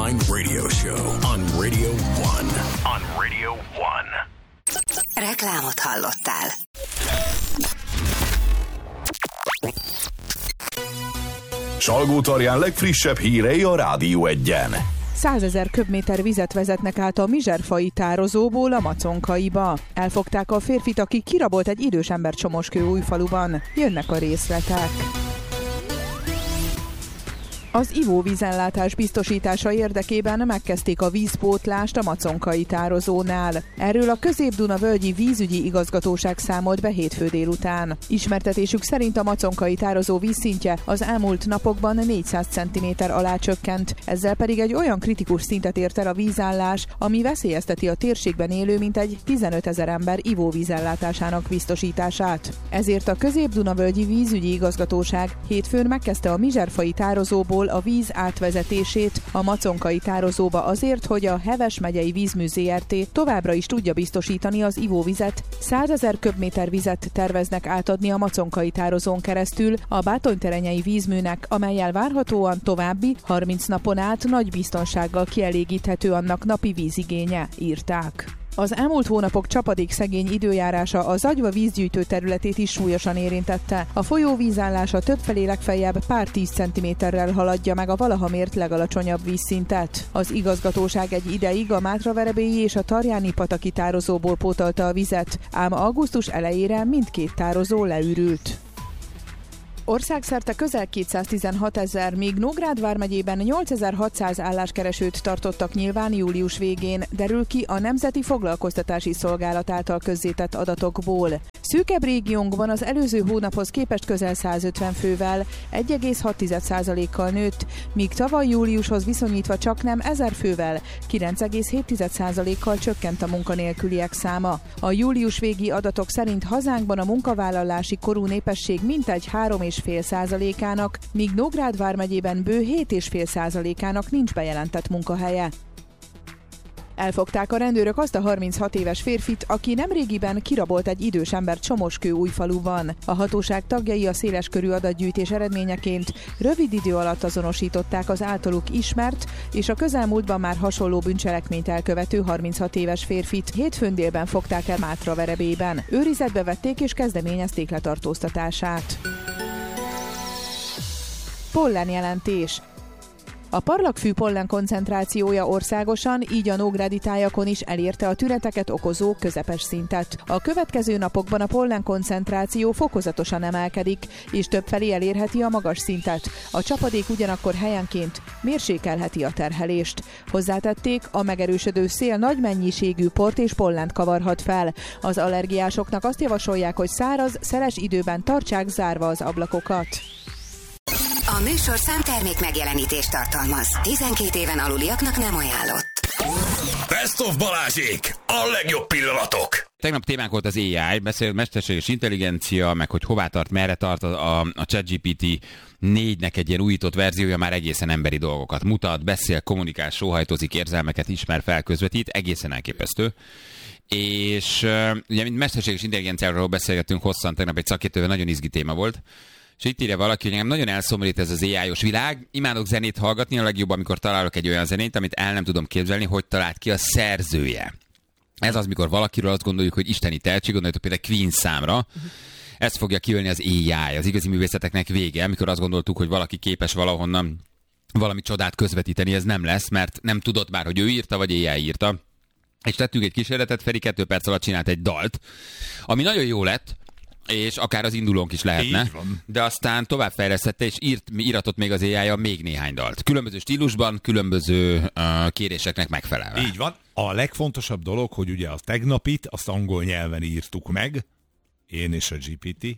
online radio show on Radio 1. On Radio 1. Reklámot hallottál. Salgótarján legfrissebb hírei a Rádió 1-en. 100 000 köbméter vizet vezetnek át a Mizserfai tározóból a Maconkaiba. Elfogták a férfit, aki kirabolt egy idős ember Csomoskőújfaluban. Jönnek a részletek. Az ivóvízellátás biztosítása érdekében megkezdték a vízpótlást a Maconkai tározónál. Erről a Közép-Duna-völgyi vízügyi igazgatóság számolt be hétfő délután. Ismertetésük szerint a Maconkai tározó vízszintje az elmúlt napokban 400 cm alá csökkent, ezzel pedig egy olyan kritikus szintet ért el a vízállás, ami veszélyezteti a térségben élő mintegy 15 000 ember ivóvízellátásának biztosítását. Ezért a Közép-Duna-völgyi vízügyi igazgatóság hétfőn megkezdte a Mizserfai tározóból a víz átvezetését a Maconkai tározóba azért, hogy a Heves megyei vízmű Zrt. Továbbra is tudja biztosítani az ivóvizet. 100 000 köbméter vizet terveznek átadni a Maconkai tározón keresztül a Bátonyterenyei vízműnek, amellyel várhatóan további 30 napon át nagy biztonsággal kielégíthető annak napi vízigénye, írták. Az elmúlt hónapok csapadékszegény időjárása a Zagyva vízgyűjtő területét is súlyosan érintette. A folyóvízállása többfelé legfeljebb pár 10 centiméterrel haladja meg a valaha mért legalacsonyabb vízszintet. Az igazgatóság egy ideig a Mátraverebélyi és a Tarjáni-pataki tározóból pótolta a vizet, ám augusztus elejére mindkét tározó leürült. Országszerte közel 216 000, míg Nógrád vármegyében 8600 álláskeresőt tartottak nyilván július végén, derül ki a Nemzeti Foglalkoztatási Szolgálat által közzétett adatokból. Szűkebb régiónkban az előző hónaphoz képest közel 150 fővel, 1,6%-kal nőtt, míg tavaly júliushoz viszonyítva csaknem 1000 fővel, 9,7%-kal csökkent a munkanélküliek száma. A július végi adatok szerint hazánkban a munkavállalási korú népesség mintegy 3,5%-ának, míg Nógrád vármegyében bő 7,5%-ának nincs bejelentett munkahelye. Elfogták a rendőrök azt a 36 éves férfit, aki nemrégiben kirabolt egy idős ember Csomoskőújfaluban. A hatóság tagjai a széleskörű adatgyűjtés eredményeként rövid idő alatt azonosították az általuk ismert és a közelmúltban már hasonló bűncselekményt elkövető 36 éves férfit. Hétfőn délben fogták el Mátraverebélyben. Őrizetbe vették és kezdeményezték letartóztatását. Pollenjelentés. A parlagfű pollen koncentrációja országosan, így a nógrádi tájakon is elérte a tüneteket okozó közepes szintet. A következő napokban a pollen koncentráció fokozatosan emelkedik, és többfelé elérheti a magas szintet. A csapadék ugyanakkor helyenként mérsékelheti a terhelést. Hozzátették, a megerősödő szél nagy mennyiségű port és pollent kavarhat fel. Az allergiásoknak azt javasolják, hogy száraz, szeles időben tartsák zárva az ablakokat. A műsorszám termék megjelenítést tartalmaz. 12 éven aluliaknak nem ajánlott. Best of Balázsék! A legjobb pillanatok! Tegnap témánk volt az AI, beszélt mesterséges intelligencia, meg hogy hová tart, merre tart a ChatGPT 4-nek egy ilyen újított verziója, már egészen emberi dolgokat mutat, beszél, kommunikál, sóhajtozik, érzelmeket ismer, felközvetít, egészen elképesztő. És ugye, mint mesterséges intelligenciáról beszélgettünk hosszan, tegnap egy szakértővel, nagyon izgi téma volt. És itt írja valaki, hogy engem nagyon elszomorít ez az AI-os világ. Imádok zenét hallgatni, a legjobb, amikor találok egy olyan zenét, amit el nem tudom képzelni, hogy talált ki a szerzője. Ez az, mikor valakiről azt gondoljuk, hogy isteni tehetség, gondoljuk például Queen számra. Ez fogja kijönni az AI, az igazi művészeteknek vége, amikor azt gondoltuk, hogy valaki képes valahonnan valami csodát közvetíteni, ez nem lesz, mert nem tudott már, hogy ő írta, vagy AI írta. És tettünk egy kísérletet, Feri 2 perc alatt csinált egy dalt, ami nagyon jó lett, és akár az indulónk is lehetne, de aztán továbbfejlesztette, és íratott még az AI-ja még néhány dalt. Különböző stílusban, különböző kéréseknek megfelelve. Így van. A legfontosabb dolog, hogy ugye a tegnapit, azt angol nyelven írtuk meg, én és a GPT,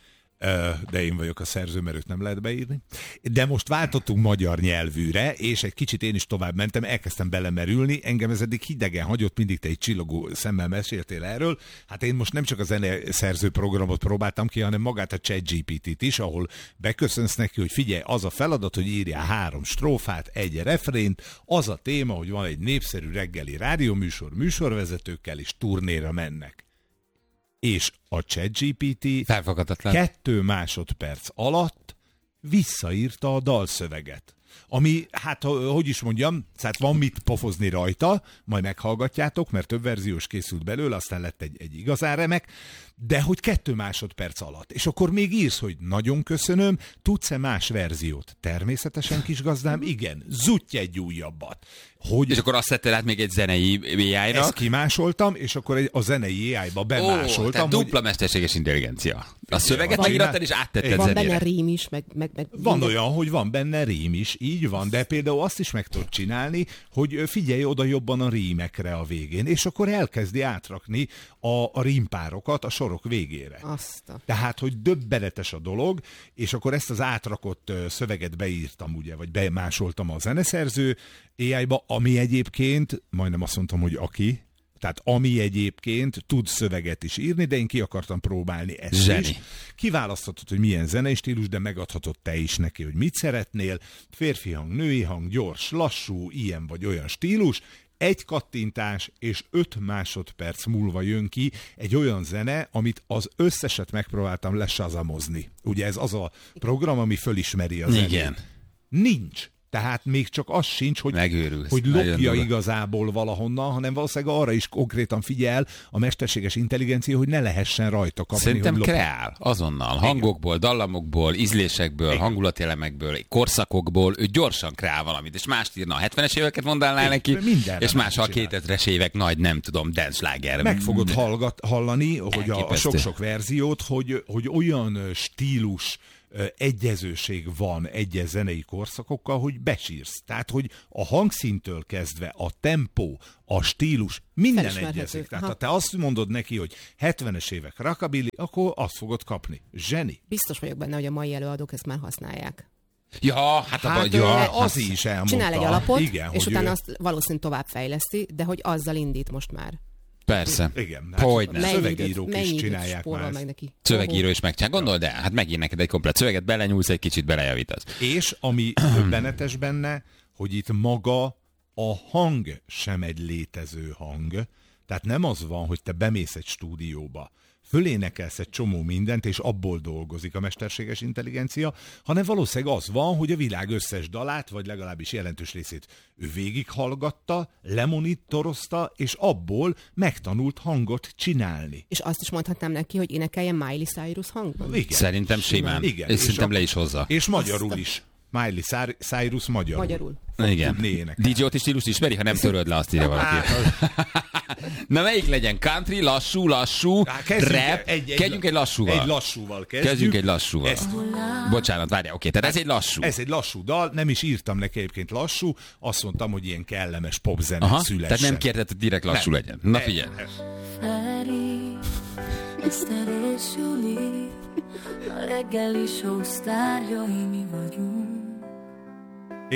de én vagyok a szerző, mert őt nem lehet beírni. De most váltottunk magyar nyelvűre, és egy kicsit én is tovább mentem, elkezdtem belemerülni, engem ez eddig hidegen hagyott, mindig te egy csillogó szemmel meséltél erről. Hát én most nem csak a zeneszerző programot próbáltam ki, hanem magát a ChatGPT-t is, ahol beköszönsz neki, hogy figyelj, az a feladat, hogy írjál 3 strófát, egy refrént, az a téma, hogy van egy népszerű reggeli rádióműsor, műsorvezetőkkel, és turnéra mennek. És a ChatGPT 2 másodperc alatt visszaírta a dalszöveget. Ami, hát hogy is mondjam, tehát van mit pofozni rajta, majd meghallgatjátok, mert több verziós készült belőle, aztán lett egy igazán remek, de hogy 2 másodperc alatt. És akkor még írsz, hogy nagyon köszönöm, tudsz-e más verziót? Természetesen, kis gazdám, igen, zutty egy újabbat. Hogy És akkor azt szedted át még egy zenei AI-ra. ezt kimásoltam, és akkor a zenei AI-ba bemásoltam. Tehát dupla mesterséges intelligencia. A szöveget megírtad, és áttetted Van zenére. benne rím is, meg Van olyan, hogy van benne rím is, így van, de például azt is meg tudod csinálni, hogy figyelj oda jobban a rímekre a végén, és akkor elkezdi átrakni a rímpárokat a sorok végére. Tehát, hogy döbbenetes a dolog, és akkor ezt az átrakott szöveget beírtam, ugye, vagy bemásoltam a zeneszerző AI-ba, ami egyébként, majdnem azt mondtam, hogy tehát ami egyébként tud szöveget is írni, de én ki akartam próbálni ezt Zseni. is. Kiválaszthatod, hogy milyen zenei stílus, de megadhatod te is neki, hogy mit szeretnél. Férfi hang, női hang, gyors, lassú, ilyen vagy olyan stílus. Egy kattintás és 5 másodperc múlva jön ki egy olyan zene, amit az összeset megpróbáltam lesazamozni. Ugye ez az a program, ami fölismeri a zenét. Igen. Nincs. Tehát még csak az sincs, hogy lopja igazából valahonnan, hanem valószínűleg arra is konkrétan figyel a mesterséges intelligencia, hogy ne lehessen rajta kapni. Szerintem hogy kreál azonnal. Hangokból, dallamokból, ízlésekből, hangulatelemekből, korszakokból, ő gyorsan kreál valamit, és mást írna. A 70-es éveket mondálnál neki, és más a 2000-es évek nagy, nem tudom, dance-sláger. Meg fogod hallani, hogy a sok-sok verziót, hogy olyan stílus egyezőség van egyes zenei korszakokkal, hogy besírsz. Tehát, hogy a hangszíntől kezdve a tempó, a stílus, minden egyezik. Tehát, ha te azt mondod neki, hogy 70-es évek rockabilly, akkor azt fogod kapni. Zseni. Biztos vagyok benne, hogy a mai előadók ezt már használják. Ja, az is elmondta. Csinál egy alapot, igen, és utána azt valószínűleg továbbfejleszti, de hogy azzal indít most már. Persze. Igen. Hogyne. Szövegírók is csinálják már. Meg neki. Szövegíró is megcsinál. Gondold el, hát megír neked egy komplet szöveget, belenyúlsz, egy kicsit belejavítasz. És ami döbbenetes benne, hogy itt maga a hang sem egy létező hang. Tehát nem az van, hogy te bemész egy stúdióba, fölénekelsz egy csomó mindent, és abból dolgozik a mesterséges intelligencia, hanem valószínűleg az van, hogy a világ összes dalát, vagy legalábbis jelentős részét ő végighallgatta, lemonitorozta, és abból megtanult hangot csinálni. És azt is mondhatnám neki, hogy énekeljen Miley Cyrus hangban? Igen. Szerintem simán. Igen. És szerintem le is hozza. És magyarul is. Miley Cyrus magyarul. Igen. DJ-ot stílust ismeri, ha nem töröd le, azt írja valaki. Na melyik legyen? Country, lassú, rap? Kezdjünk egy lassúval. Egy lassúval kezdjük. Kezdjünk egy lassúval. Bocsánat, várjál, oké, tehát ez egy lassú. Ez egy lassú dal, nem is írtam neki egyébként lassú, azt mondtam, hogy ilyen kellemes popzene szülessen. Tehát nem kérted, hogy direkt lassú legyen. Na figyelj. Feri, Eszter és Juli, a reggeli show sztárjai mi vagyunk.